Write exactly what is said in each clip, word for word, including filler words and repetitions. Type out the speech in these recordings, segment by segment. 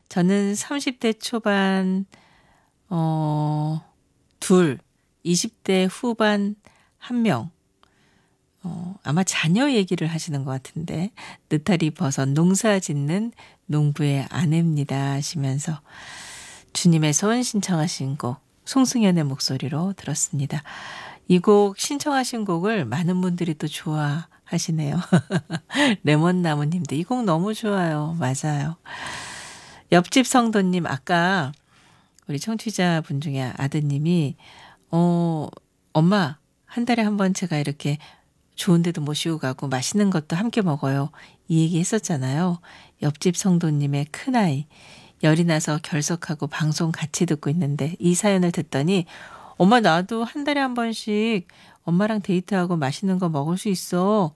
저는 삼십 대 초반 어, 둘, 이십 대 후반 한 명. 어, 아마 자녀 얘기를 하시는 것 같은데 느타리 버섯 농사 짓는 농부의 아내입니다 하시면서 주님의 손 신청하신 곡 송승연의 목소리로 들었습니다. 이 곡 신청하신 곡을 많은 분들이 또 좋아하시네요. 레몬나무님도 이 곡 너무 좋아요. 맞아요. 옆집 성도님 아까 우리 청취자분 중에 아드님이 어 엄마 한 달에 한 번 제가 이렇게 좋은 데도 모시고 가고 맛있는 것도 함께 먹어요. 이 얘기 했었잖아요. 옆집 성도님의 큰아이 열이 나서 결석하고 방송 같이 듣고 있는데 이 사연을 듣더니 엄마 나도 한 달에 한 번씩 엄마랑 데이트하고 맛있는 거 먹을 수 있어.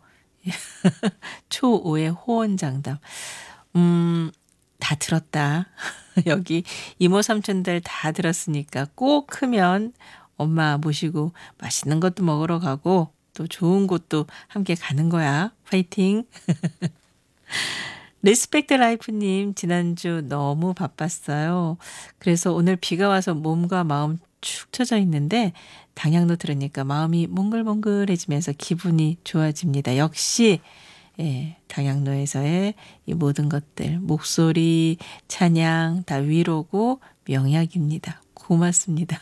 초오의 호언장담. 음, 다 들었다. 여기 이모 삼촌들 다 들었으니까 꼭 크면 엄마 모시고 맛있는 것도 먹으러 가고 또 좋은 곳도 함께 가는 거야. 파이팅. 리스펙트 라이프님 지난주 너무 바빴어요. 그래서 오늘 비가 와서 몸과 마음 축 처져 있는데 당양로 들으니까 마음이 몽글몽글해지면서 기분이 좋아집니다. 역시 예, 당양로에서의 이 모든 것들 목소리, 찬양 다 위로고 명약입니다. 고맙습니다.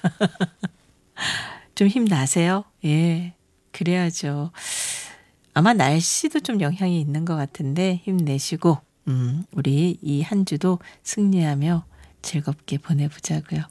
좀 힘나세요? 예, 그래야죠. 아마 날씨도 좀 영향이 있는 것 같은데 힘내시고 음, 우리 이 한 주도 승리하며 즐겁게 보내보자고요.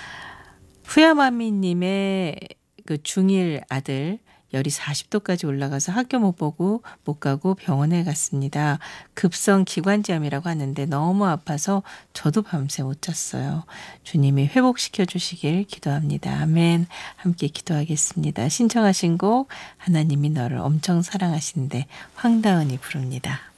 후야마미님의 그 중일 아들 열이 사십 도까지 올라가서 학교 못 보고 못 가고 병원에 갔습니다. 급성 기관지암이라고 하는데 너무 아파서 저도 밤새 못 잤어요. 주님이 회복시켜 주시길 기도합니다. 아멘. 함께 기도하겠습니다. 신청하신 곡 하나님이 너를 엄청 사랑하신데 황다은이 부릅니다.